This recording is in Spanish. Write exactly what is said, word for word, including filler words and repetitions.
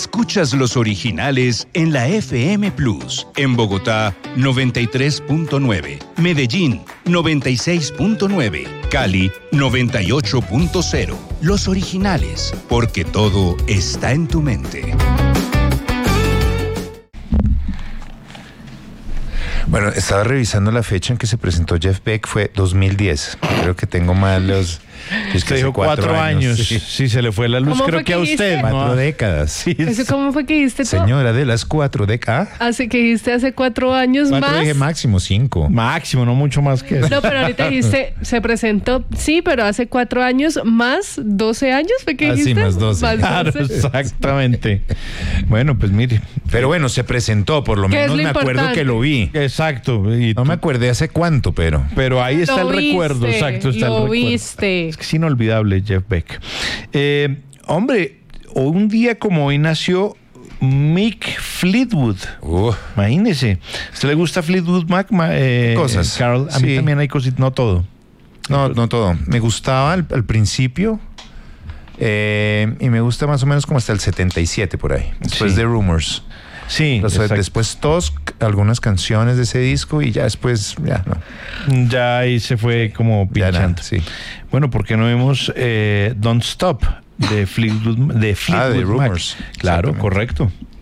Escuchas los originales en la F M Plus. En Bogotá, noventa y tres punto nueve. Medellín, noventa y seis punto nueve. Cali, noventa y ocho punto cero. Los originales, porque todo está en tu mente. Bueno, estaba revisando la fecha en que se presentó Jeff Beck, fue dos mil diez. Creo que tengo mal los... Es que dijo cuatro, cuatro años. años. Sí. sí, se le fue la luz, creo que, que a usted. Cuatro ¿no? décadas. Sí, ¿Eso cómo fue que dijiste tú? Señora, de las cuatro décadas. Hace que dijiste hace cuatro años cuatro más. Dije máximo cinco. Máximo, no mucho más que eso. No, pero ahorita dijiste, se presentó, sí, pero hace cuatro años más doce años, ¿fue que dijiste? Así, más doce. Más claro, doce. Exactamente. Bueno, pues mire. Pero bueno, se presentó, por lo menos lo me importante? acuerdo que lo vi. Exacto. Y no me acordé hace cuánto, pero... Pero ahí está lo el viste, recuerdo, exacto. Está lo el recuerdo. viste. Es que es inolvidable Jeff Beck. Eh, hombre, un día como hoy nació Mick Fleetwood. Uh. Imagínese. ¿A usted le gusta Fleetwood Mac? Eh, Cosas. Carol, a sí. mí también hay cositas, no todo. No, no todo. Me gustaba al, al principio eh, y me gusta más o menos como hasta el setenta y siete por ahí. Después Sí. de Rumors. Sí, Los, después Tusk, algunas canciones de ese disco y ya después, ya no. Ya ahí se fue como pinchando. Nada, sí. Bueno, ¿por qué no vemos eh, Don't Stop de Fleetwood, de Fleetwood ah, de Mac? Rumors. Claro, correcto.